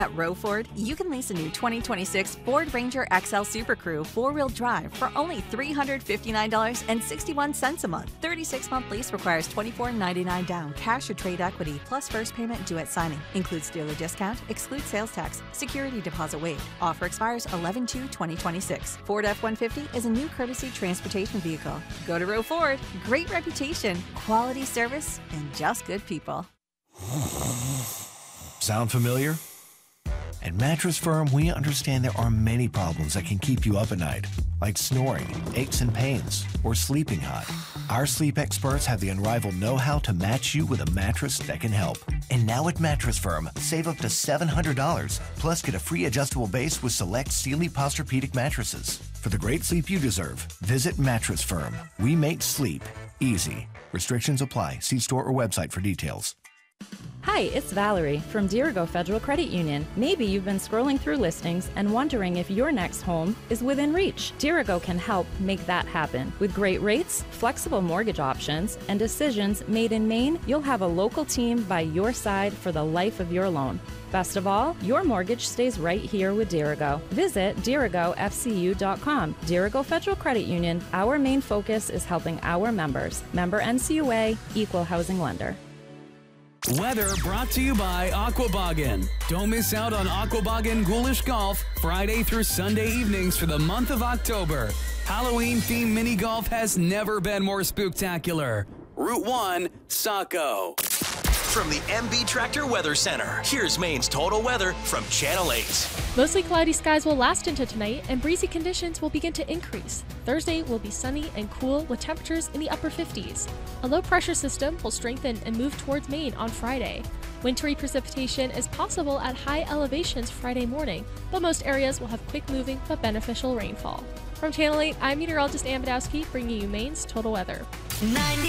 At Row Ford, you can lease a new 2026 Ford Ranger XL Super Crew 4-wheel drive for only $359.61 a month. 36-month lease requires $24.99 down, cash or trade equity, plus first payment due at signing. Includes dealer discount, excludes sales tax, security deposit waived. Offer expires 11/2/2026. Ford F-150 is a new courtesy transportation vehicle. Go to Row Ford. Great reputation, quality service, and just good people. Sound familiar? At Mattress Firm, we understand there are many problems that can keep you up at night, like snoring, aches and pains, or sleeping hot. Our sleep experts have the unrivaled know-how to match you with a mattress that can help. And now at Mattress Firm, save up to $700, plus get a free adjustable base with select Sealy Posturepedic mattresses. For the great sleep you deserve, visit Mattress Firm. We make sleep easy. Restrictions apply. See store or website for details. Hi, it's Valerie from Dirigo Federal Credit Union. Maybe you've been scrolling through listings and wondering if your next home is within reach. Dirigo can help make that happen. With great rates, flexible mortgage options, and decisions made in Maine, you'll have a local team by your side for the life of your loan. Best of all, your mortgage stays right here with Dirigo. Visit DirigoFCU.com. Dirigo Federal Credit Union, our main focus is helping our members. Member NCUA, Equal Housing Lender. Weather brought to you by Aquaboggan. Don't miss out on Aquaboggan Ghoulish Golf Friday through Sunday evenings for the month of October. Halloween-themed mini golf has never been more spooktacular. Route 1, Saco. From the MB Tractor Weather Center, here's Maine's total weather from Channel 8. Mostly cloudy skies will last into tonight, and breezy conditions will begin to increase. Thursday will be sunny and cool with temperatures in the upper 50s. A low-pressure system will strengthen and move towards Maine on Friday. Wintry precipitation is possible at high elevations Friday morning, but most areas will have quick-moving but beneficial rainfall. From Channel 8, I'm meteorologist Ann Badowski, bringing you Maine's total weather. 90